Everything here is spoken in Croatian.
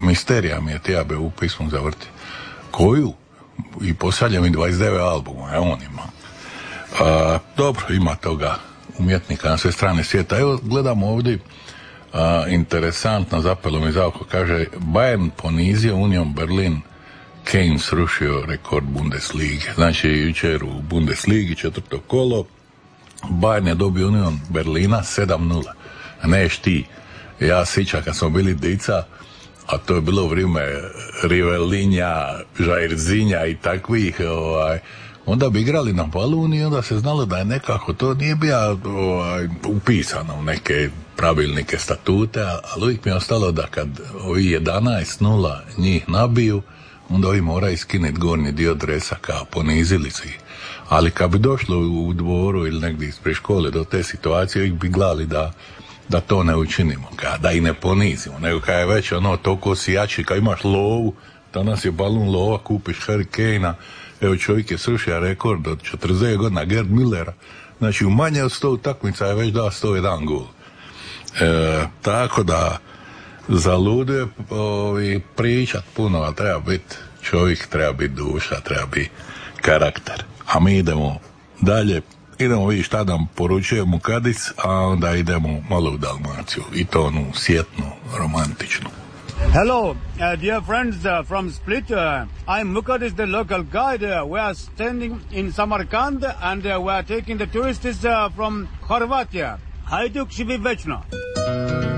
misterija mi je tija u pismu zavrti. Koju? I pošalje mi 29 albuma, on ima. Dobro, ima toga umjetnika na sve strane svijeta. Evo, gledamo ovdje, interesantno, zapelo mi za oko, kaže, Bayern ponizio Union Berlin, Kane srušio rekord Bundeslige. Znači, jučer u Bundesligi, 4. kolo, Bayern je dobio Union Berlina 7-0. Neš ti. Ja sjećam kad smo bili dica, a to je bilo vrijeme Rivelinja, Žairzinja i takvih, onda bi igrali na baluni i onda se znalo da je nekako, to nije bio upisano u neke pravilnike, statute, ali uvijek mi je ostalo da kad ovi 11-0 njih nabiju, onda ovi moraju skinuti gornji dio dresa, kao ponizili su ih. Ali kad bi došlo u dvoru ili negdje ispred škole do te situacije, uvijek bi gledali da to ne učinimo, da i ne ponizimo, nego kad je već toliko si jači, kad imaš lovu, danas je balun lova, kupiš Harry Kane-a, evo čovjek je srušio rekord od 40 godina Gerd Millera, znači u manje od 100 utakmica je već dao 101 gol. Tako da zaluduje pričat puno, ali treba biti čovjek, treba biti duša, treba biti karakter. A mi idemo dalje. Idemo vidjeti šta nam poručuje Mukadis, a onda idemo malo u Dalmaciju. I to onu sjetnu, romantičnu. Hello, dear friends from Split. I'm Mukadis, the local guide. We are standing in Samarkand and we are taking the tourists from Horvatia. Hajduk živi večno.